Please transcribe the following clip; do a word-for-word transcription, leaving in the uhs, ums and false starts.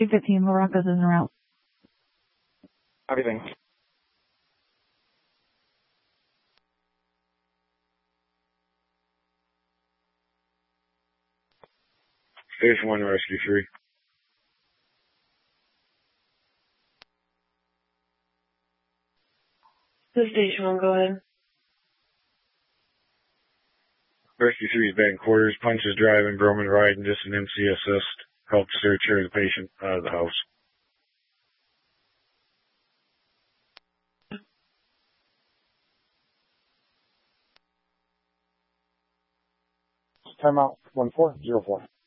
two fifteen, Barrancas is en route. Everything. Station one, Rescue three. This is Station one, go ahead. Rescue three is back in quarters. Punch is driving, Broman riding, just an M C assist. Help search the patient out of the house. Timeout one four zero four.